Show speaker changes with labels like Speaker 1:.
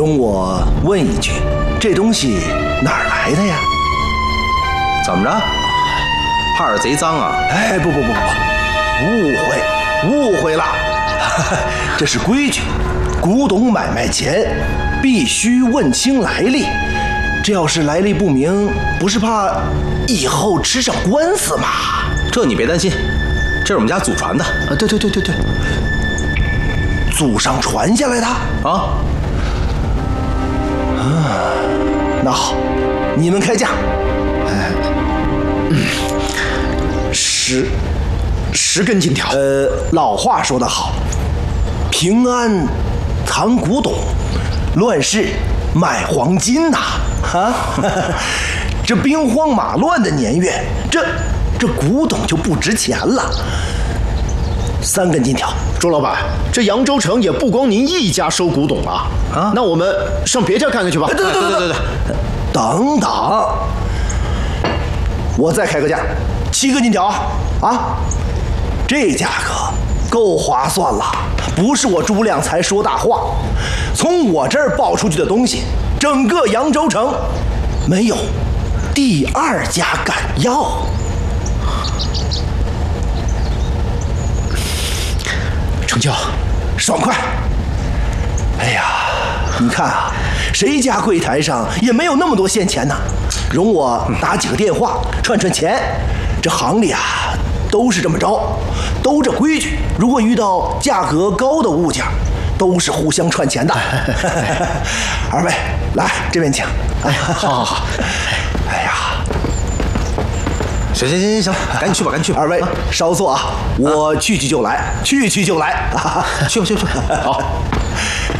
Speaker 1: 容我问一句，这东西哪儿来的呀？
Speaker 2: 怎么着？哈尔贼脏啊？
Speaker 1: 哎，不，误会了，这是规矩，古董买卖前必须问清来历，这要是来历不明，不是怕以后吃上官司吗？
Speaker 2: 这你别担心，这是我们家祖传的。
Speaker 1: 对，祖上传下来的
Speaker 2: 啊。
Speaker 1: 那好，你们开价。
Speaker 3: 10根金条。
Speaker 1: 老话说得好，平安藏古董，乱世买黄金呐！这兵荒马乱的年月，这古董就不值钱了。3根金条。
Speaker 3: 周老板，这扬州城也不光您一家收古董啊！那我们上别家看看去吧。
Speaker 1: 对，等，我再开个价，7根金条啊！这价格够划算了，不是我朱亮才说大话。从我这儿报出去的东西，整个扬州城没有第2家敢要。
Speaker 3: 成交，
Speaker 1: 爽快！哎呀，你看啊，谁家柜台上也没有那么多现钱呢。容我打几个电话串钱。这行里啊，都是这么着，都这规矩。如果遇到价格高的物件，都是互相串钱的。二位，来这边请。
Speaker 3: 哎，好。
Speaker 1: 哎呀，
Speaker 2: 行，赶紧去吧。
Speaker 1: 二位稍坐啊，我去就来，去就来。
Speaker 2: 去。
Speaker 3: 好。